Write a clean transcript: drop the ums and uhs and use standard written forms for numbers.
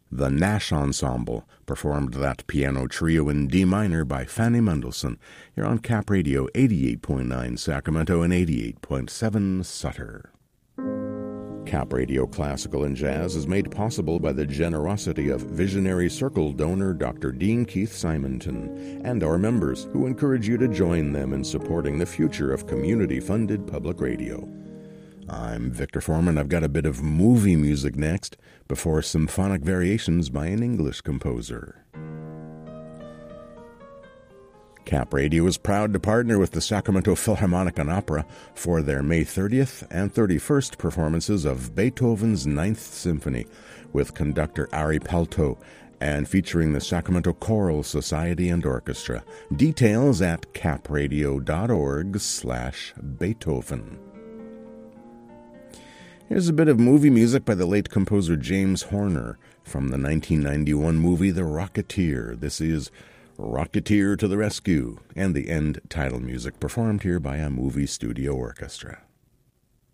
The Nash Ensemble performed that piano trio in D minor by Fanny Mendelssohn. You're on Cap Radio 88.9 Sacramento and 88.7 Sutter. Cap Radio Classical and Jazz is made possible by the generosity of Visionary Circle donor Dr. Dean Keith Simonton and our members, who encourage you to join them in supporting the future of community-funded public radio. I'm Victor Foreman. I've got a bit of movie music next, before symphonic variations by an English composer. Cap Radio is proud to partner with the Sacramento Philharmonic and Opera for their May 30th and 31st performances of Beethoven's Ninth Symphony with conductor Ari Pelto and featuring the Sacramento Choral Society and Orchestra. Details at capradio.org/Beethoven. Here's a bit of movie music by the late composer James Horner from the 1991 movie The Rocketeer. This is Rocketeer to the Rescue, and the end title music performed here by a movie studio orchestra.